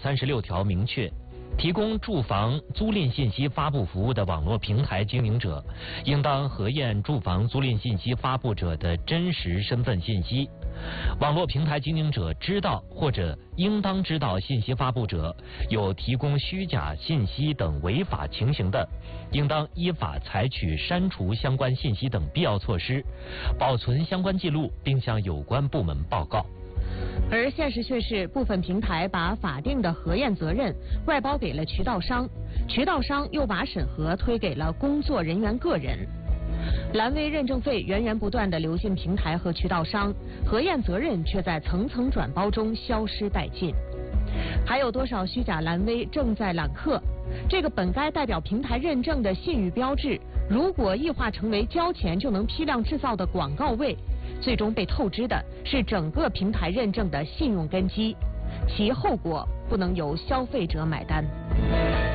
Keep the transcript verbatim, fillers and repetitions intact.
三十六条明确，提供住房租赁信息发布服务的网络平台经营者，应当核验住房租赁信息发布者的真实身份信息。网络平台经营者知道或者应当知道信息发布者有提供虚假信息等违法情形的，应当依法采取删除相关信息等必要措施，保存相关记录，并向有关部门报告。 而现实却是，部分平台把法定的核验责任外包给了渠道商，渠道商又把审核推给了工作人员个人。蓝 V 认证费源源不断地流进平台和渠道商，核验责任却在层层转包中消失殆尽。还有多少虚假蓝 V 正在揽客？这个本该代表平台认证的信誉标志，如果异化成为交钱就能批量制造的广告位，最终被透支的是整个平台认证的信用根基，其后果不能由消费者买单。